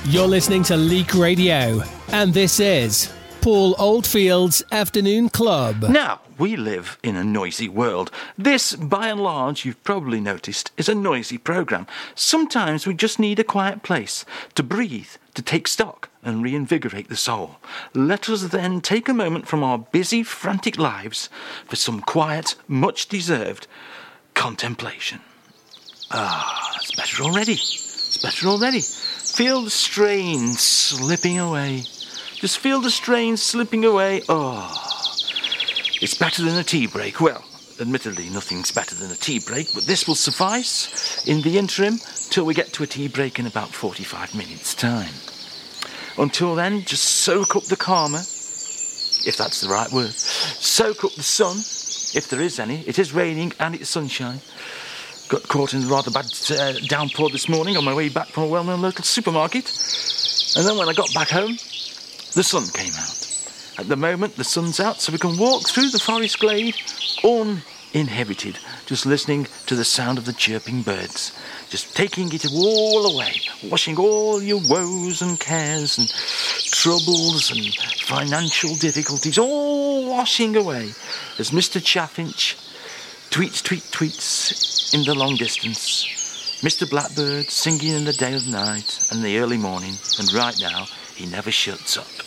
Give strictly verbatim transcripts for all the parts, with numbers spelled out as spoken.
You're listening to Leak Radio, and this is Paul Oldfield's Afternoon Club. Now, we live in a noisy world. This, by and large, you've probably noticed, is a noisy programme. Sometimes we just need a quiet place to breathe, to take stock and reinvigorate the soul. Let us then take a moment from our busy, frantic lives for some quiet, much-deserved contemplation. Ah, it's better already. It's better already. Feel the strain slipping away. Just feel the strain slipping away. Oh, it's better than a tea break. Well, admittedly, nothing's better than a tea break, but this will suffice in the interim till we get to a tea break in about forty-five minutes' time. Until then, just soak up the karma, if that's the right word. Soak up the sun, if there is any. It is raining and it's sunshine. Got caught in a rather bad uh, downpour this morning on my way back from a well-known local supermarket. And then when I got back home, the sun came out. At the moment, the sun's out, so we can walk through the forest glade uninhibited, just listening to the sound of the chirping birds, just taking it all away, washing all your woes and cares and troubles and financial difficulties, all washing away as Mister Chaffinch tweets, tweet, tweets in the long distance. Mister Blackbird singing in the day of night and the early morning, and right now he never shuts up.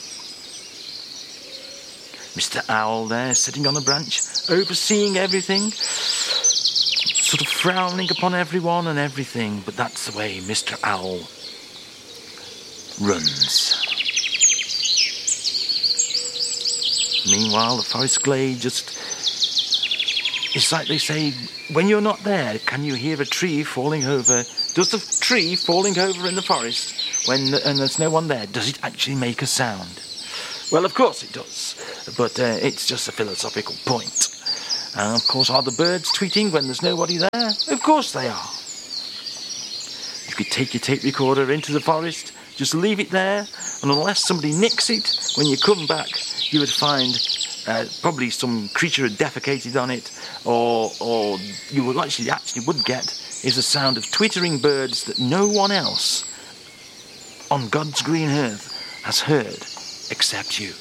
Mister Owl there sitting on a branch, overseeing everything, sort of frowning upon everyone and everything, but that's the way Mister Owl runs. Meanwhile, the forest glade just... It's like they say, when you're not there, can you hear a tree falling over? Does the tree falling over in the forest, when and there's no one there, does it actually make a sound? Well, of course it does, but uh, it's just a philosophical point. And of course, are the birds tweeting when there's nobody there? Of course they are. You could take your tape recorder into the forest, just leave it there, and unless somebody nicks it, when you come back, you would find uh, probably some creature had defecated on it, or or you would actually actually would get is a sound of twittering birds that no one else on God's green earth has heard except you.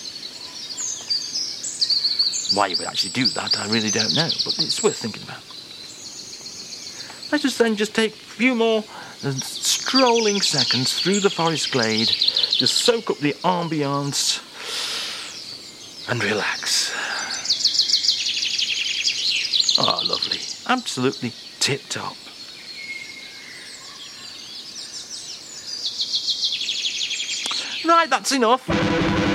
Why you would actually do that, I really don't know, but it's worth thinking about. Let us then just take a few more strolling seconds through the forest glade, just soak up the ambience and relax. Oh, lovely. Absolutely tip-top. Right, that's enough.